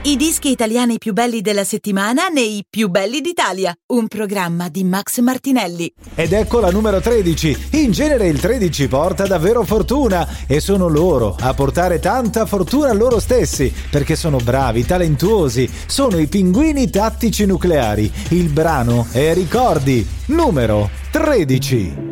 I dischi italiani più belli della settimana nei più belli d'Italia. Un programma di Max Martinelli. Ed ecco la numero 13. In genere il 13 porta davvero fortuna e sono loro a portare tanta fortuna loro stessi, perché sono bravi, talentuosi. Sono i Pinguini Tattici Nucleari. Il brano è Ricordi, numero 13.